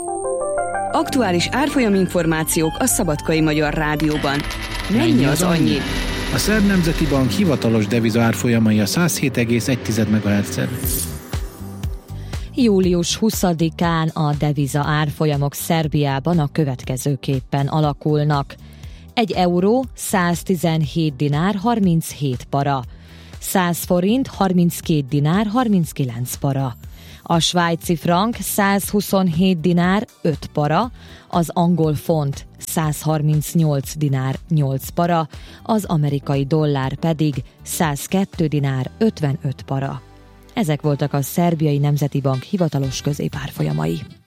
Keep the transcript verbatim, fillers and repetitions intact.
Aktuális árfolyaminformációk a Szabadkai Magyar Rádióban. Mennyi az annyi? A Szerb Nemzeti Bank hivatalos deviza árfolyamai a száz hét egész egy megahertz. július huszadikán a deviza árfolyamok Szerbiában a következőképpen alakulnak. Egy euró száztizenhét dinár harminchét para, száz forint harminckét dinár harminckilenc para, a svájci frank százhuszonhét dinár öt para, az angol font százharmincnyolc dinár nyolc para, az amerikai dollár pedig százkettő dinár ötvenöt para. Ezek voltak a Szerbiai Nemzeti Bank hivatalos középárfolyamai.